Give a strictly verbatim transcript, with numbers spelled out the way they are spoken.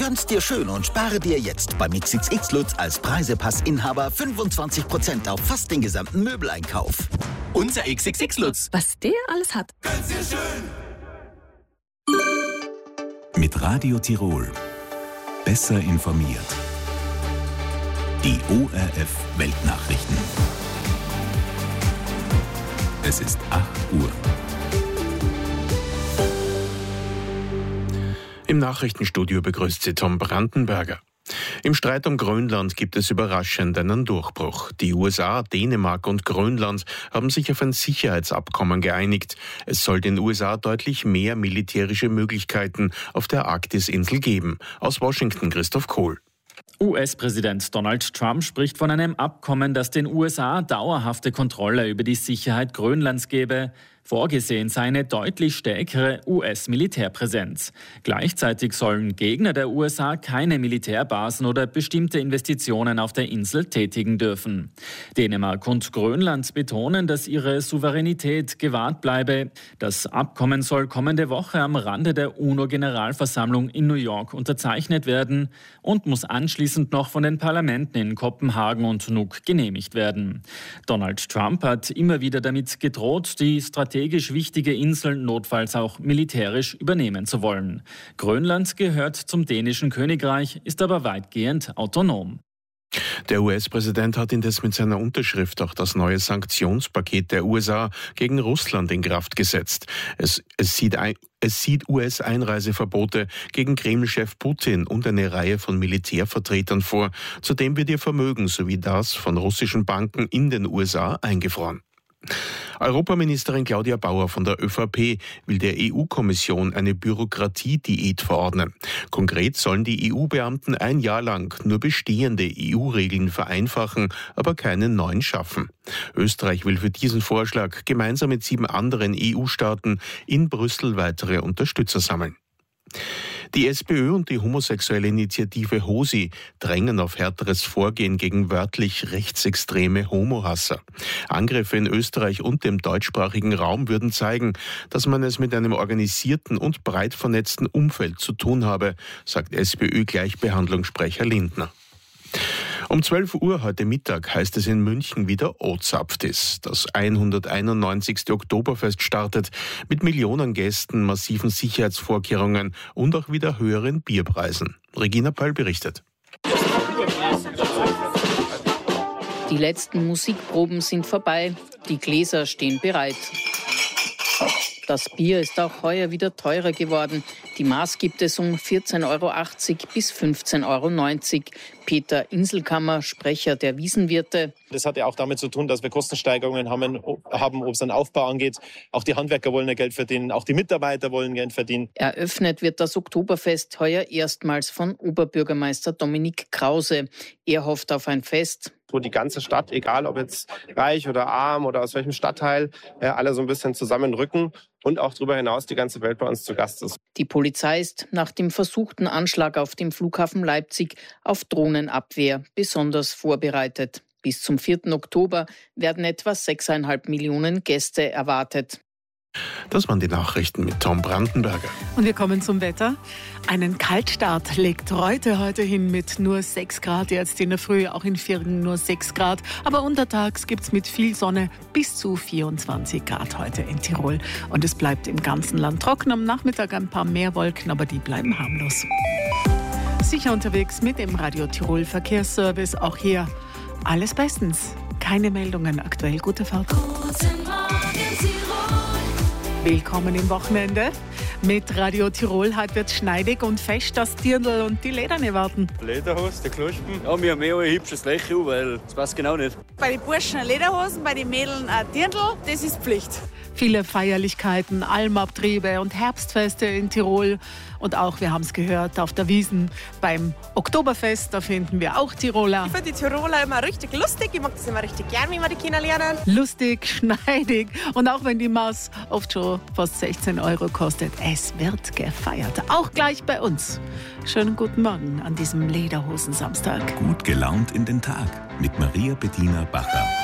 Gönn's dir schön und spare dir jetzt beim X X X Lutz als Preisepassinhaber fünfundzwanzig Prozent auf fast den gesamten Möbeleinkauf. Unser X X X Lutz. Was der alles hat. Gönn's dir schön. Mit Radio Tirol. Besser informiert. Die O R F Weltnachrichten. Es ist acht Uhr. Im Nachrichtenstudio begrüßt Sie Tom Brandenberger. Im Streit um Grönland gibt es überraschend einen Durchbruch. Die U S A, Dänemark und Grönland haben sich auf ein Sicherheitsabkommen geeinigt. Es soll den U S A deutlich mehr militärische Möglichkeiten auf der Arktisinsel geben. Aus Washington Christoph Kohl. U S-Präsident Donald Trump spricht von einem Abkommen, das den U S A dauerhafte Kontrolle über die Sicherheit Grönlands gebe. Vorgesehen sei eine deutlich stärkere U S-Militärpräsenz. Gleichzeitig sollen Gegner der U S A keine Militärbasen oder bestimmte Investitionen auf der Insel tätigen dürfen. Dänemark und Grönland betonen, dass ihre Souveränität gewahrt bleibe. Das Abkommen soll kommende Woche am Rande der UNO-Generalversammlung in New York unterzeichnet werden und muss anschließend noch von den Parlamenten in Kopenhagen und Nuuk genehmigt werden. Donald Trump hat immer wieder damit gedroht, die Strategie strategisch wichtige Inseln notfalls auch militärisch übernehmen zu wollen. Grönland gehört zum dänischen Königreich, ist aber weitgehend autonom. Der U S-Präsident hat indes mit seiner Unterschrift auch das neue Sanktionspaket der U S A gegen Russland in Kraft gesetzt. Es, es sieht ein Es sieht U S-Einreiseverbote gegen Kreml-Chef Putin und eine Reihe von Militärvertretern vor. Zudem wird ihr Vermögen sowie das von russischen Banken in den U S A eingefroren. Europaministerin Claudia Bauer von der ÖVP will der E U-Kommission eine Bürokratiediät verordnen. Konkret sollen die E U-Beamten ein Jahr lang nur bestehende E U-Regeln vereinfachen, aber keine neuen schaffen. Österreich will für diesen Vorschlag gemeinsam mit sieben anderen E U-Staaten in Brüssel weitere Unterstützer sammeln. Die SPÖ und die homosexuelle Initiative HOSI drängen auf härteres Vorgehen gegen wörtlich rechtsextreme Homohasser. Angriffe in Österreich und dem deutschsprachigen Raum würden zeigen, dass man es mit einem organisierten und breit vernetzten Umfeld zu tun habe, sagt SPÖ-Gleichbehandlungssprecher Lindner. Um zwölf Uhr heute Mittag heißt es in München wieder Ozapftis. Das hunderteinundneunzigste Oktoberfest startet mit Millionen Gästen, massiven Sicherheitsvorkehrungen und auch wieder höheren Bierpreisen. Regina Pöll berichtet. Die letzten Musikproben sind vorbei, die Gläser stehen bereit. Das Bier ist auch heuer wieder teurer geworden. Die Maß gibt es um vierzehn Euro achtzig bis fünfzehn Euro neunzig. Peter Inselkammer, Sprecher der Wiesenwirte. Das hat ja auch damit zu tun, dass wir Kostensteigerungen haben, haben, ob es einen Aufbau angeht. Auch die Handwerker wollen ja Geld verdienen, auch die Mitarbeiter wollen Geld verdienen. Eröffnet wird das Oktoberfest heuer erstmals von Oberbürgermeister Dominik Krause. Er hofft auf ein Fest, wo die ganze Stadt, egal ob jetzt reich oder arm oder aus welchem Stadtteil, äh, alle so ein bisschen zusammenrücken und auch darüber hinaus die ganze Welt bei uns zu Gast ist. Die Polizei ist nach dem versuchten Anschlag auf dem Flughafen Leipzig auf Drohnenabwehr besonders vorbereitet. Bis zum vierten Oktober werden etwa sechseinhalb Millionen Gäste erwartet. Das waren die Nachrichten mit Tom Brandenberger. Und wir kommen zum Wetter. Einen Kaltstart legt Reute heute hin mit nur sechs Grad, jetzt in der Früh auch in Virgen nur sechs Grad. Aber untertags gibt es mit viel Sonne bis zu vierundzwanzig Grad heute in Tirol. Und es bleibt im ganzen Land trocken. Am Nachmittag ein paar mehr Wolken, aber die bleiben harmlos. Sicher unterwegs mit dem Radio Tirol Verkehrsservice. Auch hier alles bestens. Keine Meldungen aktuell. Gute Fahrt. Guten Morgen, Tirol. Willkommen im Wochenende. Mit Radio Tirol heute wird schneidig und fest das Dirndl und die Lederne warten. Lederhose, der Kluspen. Ja, wir haben mehr ein hübsches Lächeln, weil das passt genau nicht. Bei den Burschen Lederhosen, bei den Mädeln ein Dirndl, das ist Pflicht. Viele Feierlichkeiten, Almabtriebe und Herbstfeste in Tirol. Und auch, wir haben es gehört, auf der Wiesn beim Oktoberfest, da finden wir auch Tiroler. Ich finde die Tiroler immer richtig lustig, ich mag das immer richtig gern, wie wir die Kinder lernen. Lustig, schneidig und auch wenn die Maß oft schon fast sechzehn Euro kostet, es wird gefeiert. Auch gleich bei uns. Schönen guten Morgen an diesem Lederhosen-Samstag. Gut gelaunt in den Tag mit Maria Bettina Bacher.